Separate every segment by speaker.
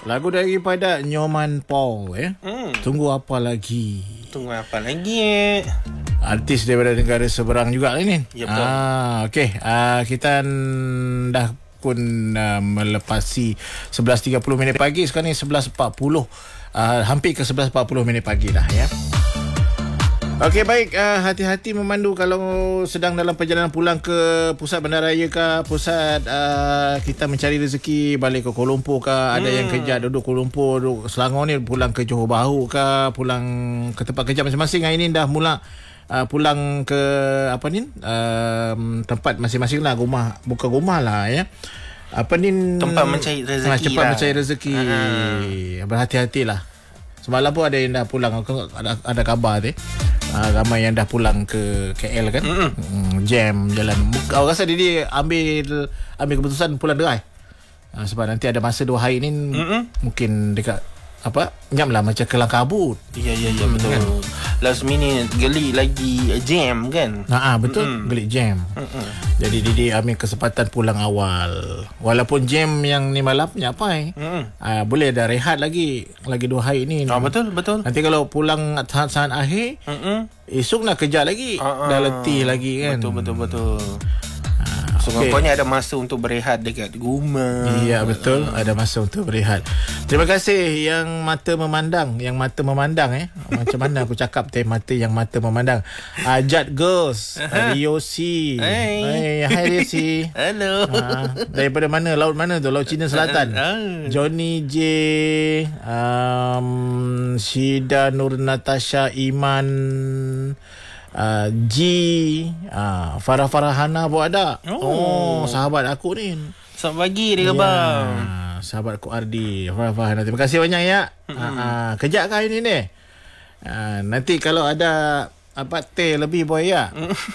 Speaker 1: Lagu daripada Nyoman Paul Tunggu apa lagi? Artis daripada negara seberang juga ni.
Speaker 2: Ya, betul.
Speaker 1: Okey, kita dah pun melepasi 11.30 minit pagi. Sekarang ni 11.40, hampir ke 11.40 minit pagi dah ya. Okey, baik, hati-hati memandu kalau sedang dalam perjalanan pulang ke pusat bandaraya ke pusat kita mencari rezeki, balik ke Kuala Lumpur ke, ada yang kerja duduk Kuala Lumpur, duduk Selangor ni, pulang ke Johor Bahru ke, pulang ke tempat kerja masing-masing. Hari ni dah mula pulang ke tempat masing-masing lah, rumah, bukan rumah lah ya.
Speaker 2: Tempat mencari rezeki
Speaker 1: tempat mencari rezeki. Berhati-hatilah. Semalam pun ada yang dah pulang. Ada kabar tu ramai yang dah pulang ke KL kan. Jam jalan. Aku rasa dia ambil keputusan pulang dry. Sebab nanti ada masa 2 hari ni mungkin dekat nyam lah macam kelang kabut.
Speaker 2: Ya betul kan? Last minute gelik lagi jam kan.
Speaker 1: Betul. Gelik jam. Jadi dia ambil kesempatan pulang awal. Walaupun jam yang ni malam nyapai. Boleh dah rehat lagi 2 hari ni.
Speaker 2: Betul.
Speaker 1: Nanti kalau pulang saat akhir, esok nak kerja lagi. Dah letih lagi kan.
Speaker 2: Betul. So, pokoknya ada masa untuk berehat dekat rumah.
Speaker 1: Ya, betul. Ada masa untuk berehat. Terima kasih yang mata memandang. Macam mana aku cakap mata yang mata memandang. Ajat Girls, Rio C. Hai Rio C.
Speaker 2: Hello.
Speaker 1: Daripada mana? Laut mana tu? Laut Cina Selatan. Johnny J, Syida Nur Natasha Iman, G, Farah Hana pun ada. Sahabat aku ni.
Speaker 2: Selamat pagi dia bang.
Speaker 1: Sahabat aku Ardi, Farah Hana. Terima kasih banyak ya. Kejap ke hari ni ni? Nanti kalau ada teh lebih boleh ya.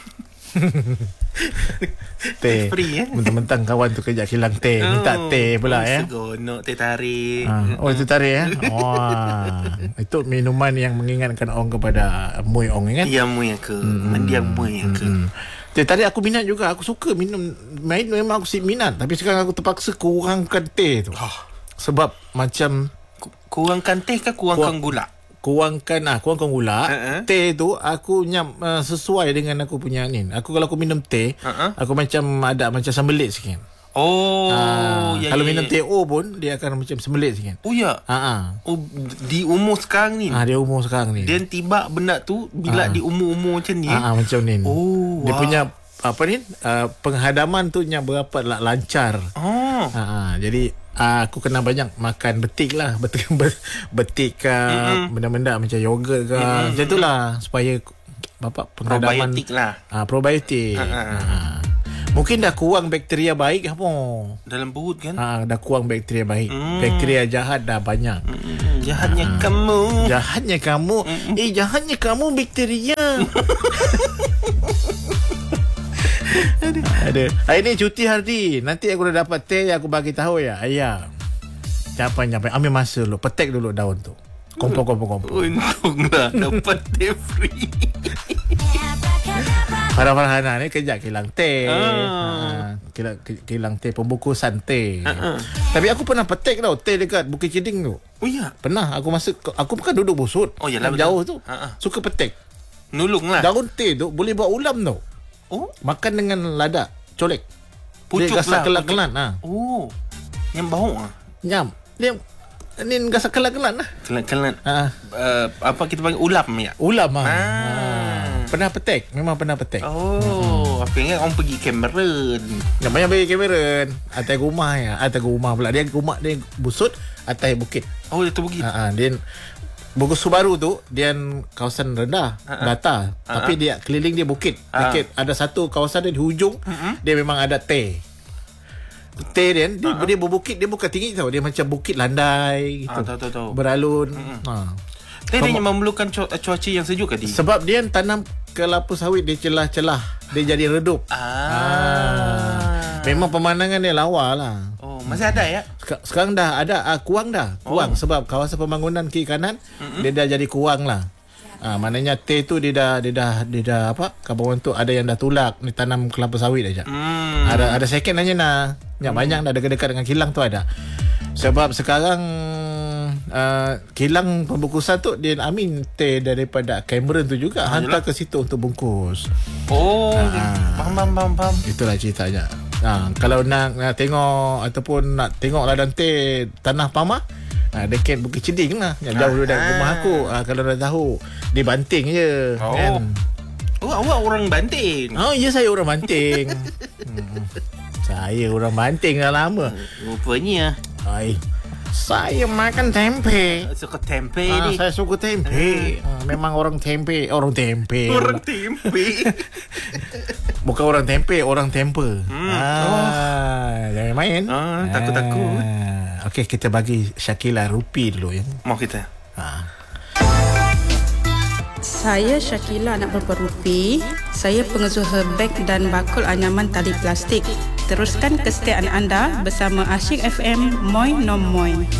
Speaker 1: Teh
Speaker 2: free
Speaker 1: mentang-mentang kawan tu kejap hilang teh, minta teh pula ya.
Speaker 2: Segonok teh tarik.
Speaker 1: Itu tarik ya. Itu minuman yang mengingatkan orang kepada Mui Ong kan?
Speaker 2: Ya, Mui ke. Mendiang Mui ke.
Speaker 1: Teh tarik aku minat juga. Aku suka minum. Memang aku minat, tapi sekarang aku terpaksa kurangkan teh tu. Sebab macam
Speaker 2: kurangkan teh ke kurangkan gula?
Speaker 1: Kurangkan gula. Teh tu aku nyam sesuai dengan aku punya ni. Kalau aku minum teh, aku macam ada macam sembelit sikit. Kalau minum teh pun dia akan macam sembelit sikit. Di umur sekarang ni. Dia umur sekarang ni.
Speaker 2: Dia tiba benda tu bila di umur-umur macam ni.
Speaker 1: Macam ni. Dia punya penghadaman tu yang berapa lancar. Jadi aku kena banyak makan betik lah. Betik ke benda-benda macam yogurt ke. Macam tu lah supaya penghadaman
Speaker 2: probiotik lah.
Speaker 1: Probiotik. Mungkin dah kurang bakteria baik apa
Speaker 2: dalam perut kan.
Speaker 1: Dah kurang bakteria baik. Bakteria jahat dah banyak.
Speaker 2: Jahatnya kamu.
Speaker 1: Jahatnya kamu bakteria. Ada. Hari ni cuti Hardi. Nanti aku dah dapat teh, aku bagi tahu ya. Ayah. Capai. Ambil masa dulu. Petek dulu daun tu. Kompor.
Speaker 2: Untunglah dapat teh free.
Speaker 1: Farah Hana ni kejap kilang teh. Kilang teh, pembungkusan teh. Tapi aku pernah petek tau teh dekat Bukit Ciding tu.
Speaker 2: Oh ya?
Speaker 1: Pernah. Aku bukan duduk busut.
Speaker 2: Yalah,
Speaker 1: jauh tu. Suka petek.
Speaker 2: Nulung lah.
Speaker 1: Daun teh tu boleh buat ulam tau. Makan dengan lada, colek.
Speaker 2: Pucuk
Speaker 1: dia gasak
Speaker 2: lah.
Speaker 1: kelan-kelan.
Speaker 2: Yang bau
Speaker 1: Nyam. Dia ni gasak kelan-kelan lah.
Speaker 2: Kelan-kelan. Apa kita panggil ulam ya?
Speaker 1: Ulam Pernah petek. Memang pernah petek.
Speaker 2: Aku ingat orang pergi Cameron.
Speaker 1: Namanya pergi Cameron. Atas rumah ya. Atas rumah pula. Dia rumah dia busut atas bukit.
Speaker 2: Dia tu bukit.
Speaker 1: Dia Bogor Subaru tu dia kawasan rendah, data, tapi dia keliling dia bukit. Ada satu kawasan dia di hujung, dia memang ada teh. Teh dia berbukit, dia bukan tinggi tau, dia macam bukit landai gitu.
Speaker 2: Tahu.
Speaker 1: Beralun.
Speaker 2: Teh dia memerlukan cuaca yang sejuk ke dia?
Speaker 1: Sebab dia tanam kelapa sawit, dia celah-celah, dia jadi redup. Memang pemandangan dia lawa lah.
Speaker 2: Masih ada ya?
Speaker 1: Sekarang dah ada, kurang sebab kawasan pembangunan kiri kanan dia dah jadi kurang lah. Maknanya teh tu dia dah kawan tu ada yang dah tulak ni tanam kelapa sawit aja. Ada second aja banyak dah dekat-dekat dengan kilang tu ada. Sebab sekarang kilang pembungkusan tu Din Amin daripada Cameron tu juga hantar ke situ untuk bungkus.
Speaker 2: Faham.
Speaker 1: Itulah ceritanya. Kalau nak tengok ataupun nak tengok ladang teh Tanah Pamah, dekat Bukit Ceding lah, yang jauh dari rumah aku. Kalau dah tahu, dia Banting je kan.
Speaker 2: Awak orang Banting?
Speaker 1: Ya, saya orang Banting. Saya orang Banting dah lama.
Speaker 2: Rupanya
Speaker 1: saya makan tempe.
Speaker 2: Suka tempe ni.
Speaker 1: Saya suka tempe. Memang orang tempe. Orang tempe. Bukan orang tempe, orang tempe. Jangan main.
Speaker 2: Takut-takut.
Speaker 1: Okey, kita bagi Shakila Rupi dulu ya.
Speaker 2: Mau kita.
Speaker 3: Saya Shakila, anak bapa Rupi. Saya pengusaha beg dan bakul anyaman tali plastik. Teruskan kesetiaan anda bersama Asyik FM Moi Nom Moi.